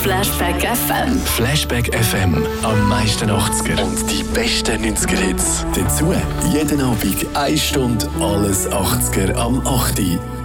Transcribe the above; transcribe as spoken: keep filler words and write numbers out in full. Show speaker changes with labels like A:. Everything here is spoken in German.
A: Flashback F M.
B: Flashback F M. Am meisten achtziger. Und die besten neunziger Hits. Dazu jeden Abend eine Stunde alles achtziger am acht Uhr.